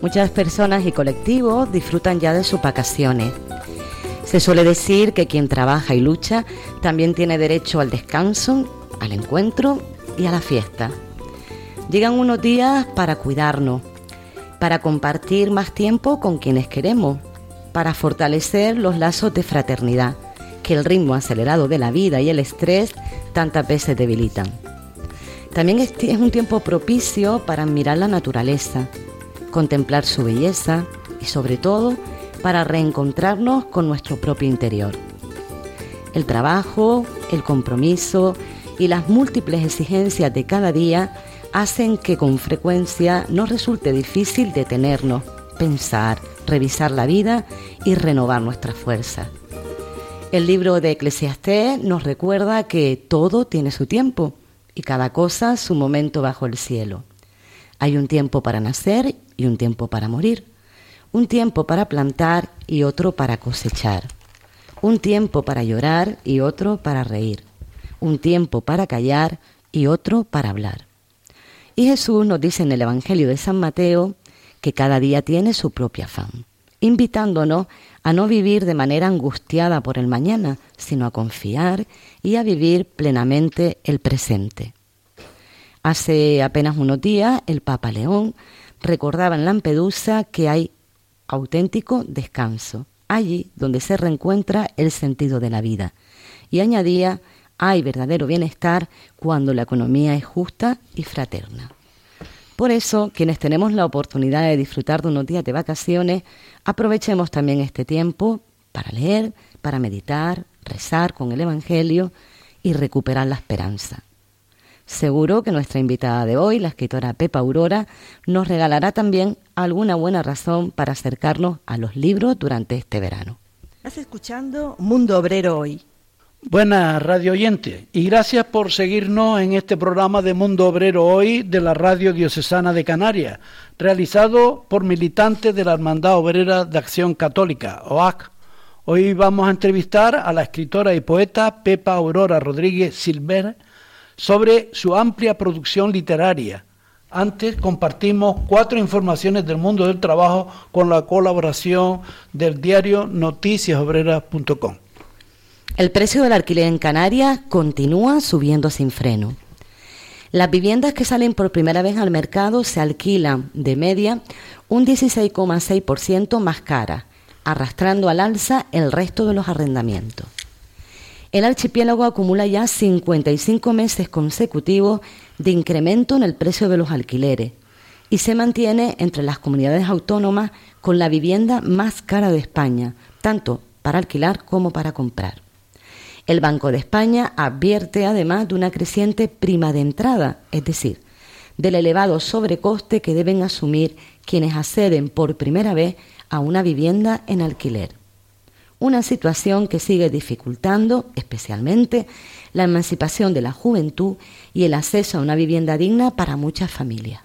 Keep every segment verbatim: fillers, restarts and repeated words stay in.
Muchas personas y colectivos disfrutan ya de sus vacaciones. Se suele decir que quien trabaja y lucha también tiene derecho al descanso, al encuentro y a la fiesta. Llegan unos días para cuidarnos, para compartir más tiempo con quienes queremos, para fortalecer los lazos de fraternidad que el ritmo acelerado de la vida y el estrés tantas veces debilitan. También es un tiempo propicio para admirar la naturaleza, contemplar su belleza y sobre todo para reencontrarnos con nuestro propio interior. El trabajo, el compromiso y las múltiples exigencias de cada día hacen que con frecuencia nos resulte difícil detenernos, pensar, revisar la vida y renovar nuestras fuerzas. El libro de Eclesiastés nos recuerda que todo tiene su tiempo y cada cosa su momento bajo el cielo. Hay un tiempo para nacer y un tiempo para morir, un tiempo para plantar y otro para cosechar, un tiempo para llorar y otro para reír, un tiempo para callar y otro para hablar. Y Jesús nos dice en el Evangelio de San Mateo que cada día tiene su propio afán, invitándonos a no vivir de manera angustiada por el mañana, sino a confiar y a vivir plenamente el presente. Hace apenas unos días, el Papa León recordaba en Lampedusa que hay auténtico descanso, allí donde se reencuentra el sentido de la vida. Y añadía, hay verdadero bienestar cuando la economía es justa y fraterna. Por eso, quienes tenemos la oportunidad de disfrutar de unos días de vacaciones, aprovechemos también este tiempo para leer, para meditar, rezar con el Evangelio y recuperar la esperanza. Seguro que nuestra invitada de hoy, la escritora Pepa Aurora, nos regalará también alguna buena razón para acercarnos a los libros durante este verano. Estás escuchando Mundo Obrero Hoy. Buenas radio oyentes y gracias por seguirnos en este programa de Mundo Obrero Hoy de la Radio Diocesana de Canarias, realizado por militantes de la Hermandad Obrera de Acción Católica, O A C. Hoy vamos a entrevistar a la escritora y poeta Pepa Aurora Rodríguez Silver sobre su amplia producción literaria. Antes compartimos cuatro informaciones del mundo del trabajo con la colaboración del diario noticias obreras punto com. El precio del alquiler en Canarias continúa subiendo sin freno. Las viviendas que salen por primera vez al mercado se alquilan de media un dieciséis coma seis por ciento más caras, arrastrando al alza el resto de los arrendamientos. El archipiélago acumula ya cincuenta y cinco meses consecutivos de incremento en el precio de los alquileres y se mantiene entre las comunidades autónomas con la vivienda más cara de España, tanto para alquilar como para comprar. El Banco de España advierte además de una creciente prima de entrada, es decir, del elevado sobrecoste que deben asumir quienes acceden por primera vez a una vivienda en alquiler. Una situación que sigue dificultando especialmente la emancipación de la juventud y el acceso a una vivienda digna para muchas familias.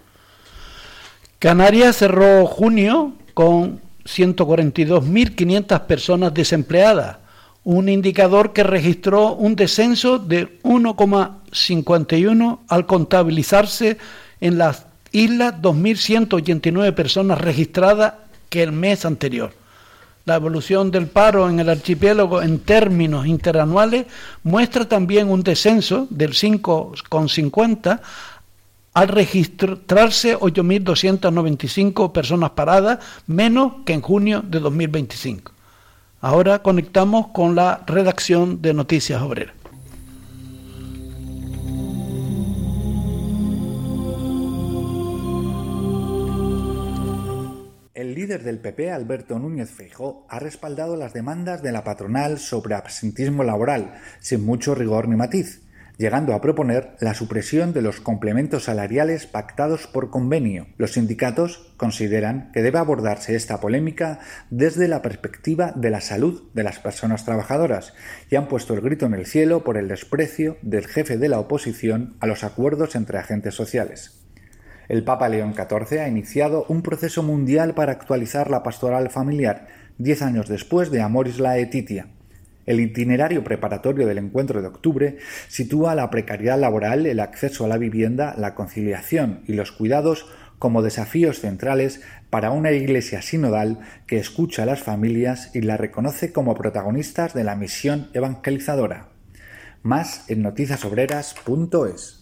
Canarias cerró junio con ciento cuarenta y dos mil quinientas personas desempleadas, un indicador que registró un descenso de uno coma cincuenta y uno al contabilizarse en las islas dos mil ciento ochenta y nueve personas registradas que el mes anterior. La evolución del paro en el archipiélago en términos interanuales muestra también un descenso del cinco coma cincuenta al registrarse ocho mil doscientas noventa y cinco personas paradas, menos que en junio de dos mil veinticinco. Ahora conectamos con la redacción de Noticias Obreras. El líder del P P, Alberto Núñez Feijóo, ha respaldado las demandas de la patronal sobre absentismo laboral, sin mucho rigor ni matiz, llegando a proponer la supresión de los complementos salariales pactados por convenio. Los sindicatos consideran que debe abordarse esta polémica desde la perspectiva de la salud de las personas trabajadoras y han puesto el grito en el cielo por el desprecio del jefe de la oposición a los acuerdos entre agentes sociales. El Papa León catorce ha iniciado un proceso mundial para actualizar la pastoral familiar, diez años después de Amoris Laetitia. El itinerario preparatorio del encuentro de octubre sitúa la precariedad laboral, el acceso a la vivienda, la conciliación y los cuidados como desafíos centrales para una Iglesia sinodal que escucha a las familias y las reconoce como protagonistas de la misión evangelizadora. Más en noticias obreras punto es.